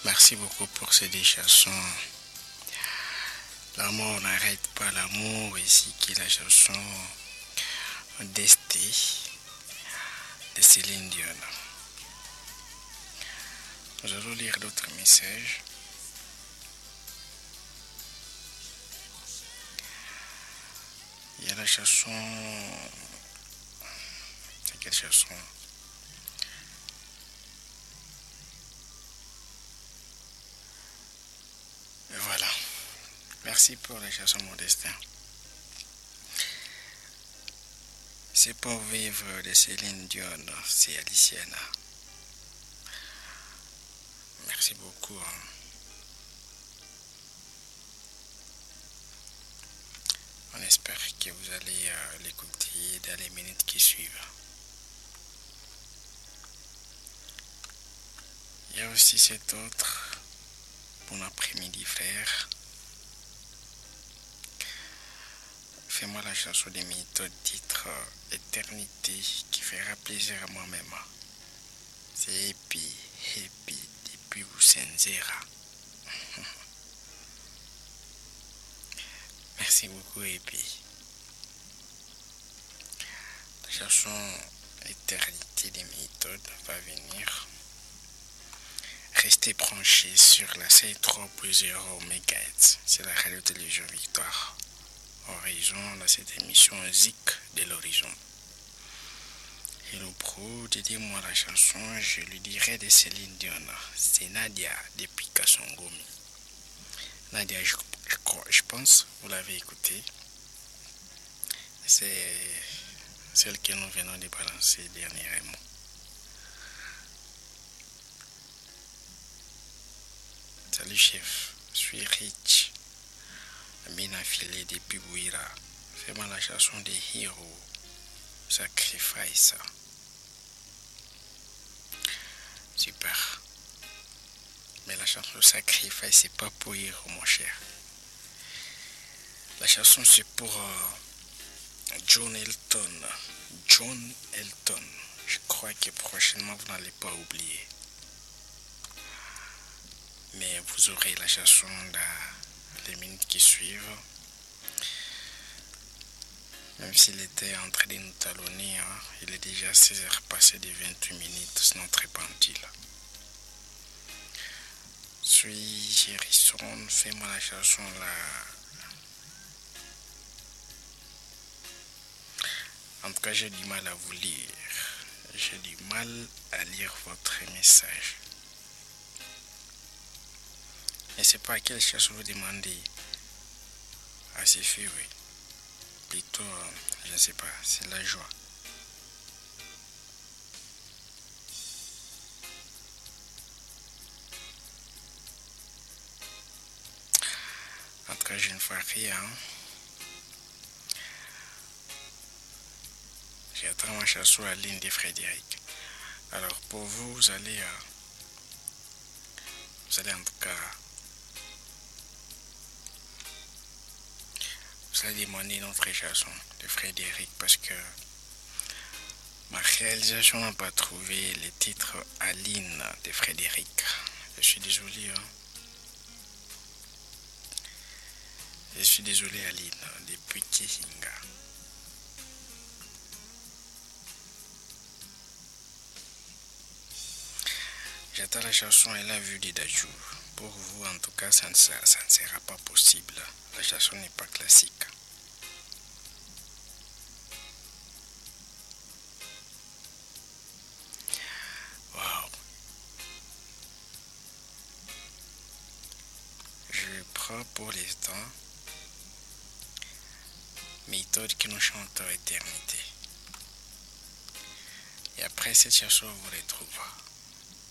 Merci beaucoup pour ces deux chansons. L'amour n'arrête pas l'amour, ici qui est la chanson Desté de Céline Dion. Nous allons lire d'autres messages. Il y a la chanson. C'est quelle chanson? Et voilà. Merci pour la chanson Mon Destin. C'est pour vivre de Céline Dion, c'est Aliciana. Merci beaucoup. On espère que vous allez l'écouter dans les minutes qui suivent. Il y a aussi cet autre. Bon après-midi, frère. Fais-moi la chanson des méthodes titre Éternité qui fera plaisir à moi-même. C'est Happy depuis Boussenzera. Merci beaucoup, Happy. La chanson Éternité des méthodes va venir. Restez branchés sur la C3.0 MHz. C'est la radio-télévision Victoire. Horizon dans cette émission Zik de l'Horizon. Hello Pro, dédiez-moi la chanson, je lui dirai de Céline Dion. C'est Nadia depuis Kassongomi. Nadia, je pense, vous l'avez écoutée. C'est celle que nous venons de balancer dernièrement. Salut chef, je suis Rich. Bien affilé depuis Bouira. Fais-moi la chanson des héros. Sacrifice. Super. Mais la chanson Sacrifice, c'est pas pour héros, mon cher. La chanson, c'est pour John Elton. John Elton. Je crois que prochainement, vous n'allez pas oublier. Mais vous aurez la chanson dans les minutes qui suivent. Même s'il était en train de nous talonner, il est déjà 16h passé de 28 minutes, sinon très pendule. Suis Gérisson, fais-moi la chanson là. En tout cas, j'ai du mal à vous lire. J'ai du mal à lire votre message. Et c'est pas à quelle chanson vous demandez. Ah, c'est fait, oui. Plutôt, je ne sais pas, c'est la joie. En tout cas, je ne vois rien. J'attends ma chanson à Ligne de Frédéric. Alors, pour vous, vous allez en tout cas, vous allez demander une autre chanson de Frédéric parce que ma réalisation n'a pas trouvé les titres Aline de Frédéric. Je suis désolé. Je suis désolé Aline, depuis Kihinga. J'attends la chanson et la vue d'Idajou. Pour vous, en tout cas, ça ne sera pas possible. La chanson n'est pas classique. Wow. Je prends pour l'instant méthode qui nous chante Éternité. Et après cette chanson, vous retrouvera.